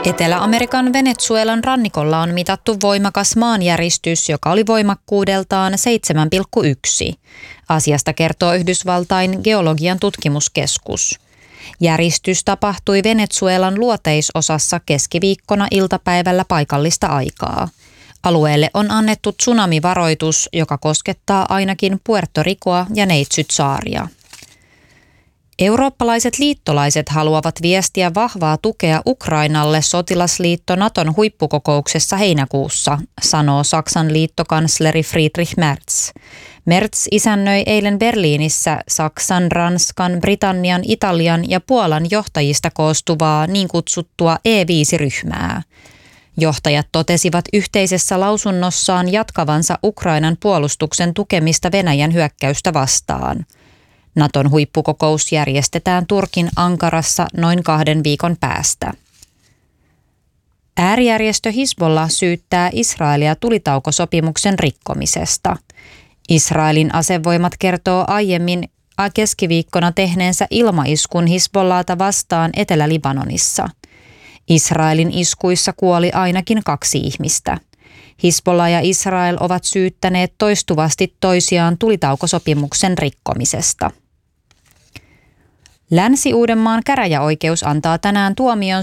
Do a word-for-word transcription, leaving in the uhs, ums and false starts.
Etelä-Amerikan Venezuelan rannikolla on mitattu voimakas maanjäristys, joka oli voimakkuudeltaan seitsemän pilkku yksi. Asiasta kertoo Yhdysvaltain geologian tutkimuskeskus. Järistys tapahtui Venezuelan luoteisosassa keskiviikkona iltapäivällä paikallista aikaa. Alueelle on annettu tsunamivaroitus, joka koskettaa ainakin Puerto Ricoa ja Neitsyt-saaria. Eurooppalaiset liittolaiset haluavat viestiä vahvaa tukea Ukrainalle sotilasliitto Naton huippukokouksessa heinäkuussa, sanoo Saksan liittokansleri Friedrich Merz. Merz isännöi eilen Berliinissä Saksan, Ranskan, Britannian, Italian ja Puolan johtajista koostuvaa niin kutsuttua E viisi ryhmää. Johtajat totesivat yhteisessä lausunnossaan jatkavansa Ukrainan puolustuksen tukemista Venäjän hyökkäystä vastaan. Naton huippukokous järjestetään Turkin Ankarassa noin kahden viikon päästä. Äärijärjestö Hizbollah syyttää Israelia tulitaukosopimuksen rikkomisesta. Israelin asevoimat kertoo aiemmin keskiviikkona tehneensä ilmaiskun Hizbollahta vastaan Etelä-Libanonissa. Israelin iskuissa kuoli ainakin kaksi ihmistä. Hizbollah ja Israel ovat syyttäneet toistuvasti toisiaan tulitaukosopimuksen rikkomisesta. Länsi-Uudenmaan käräjäoikeus antaa tänään tuomion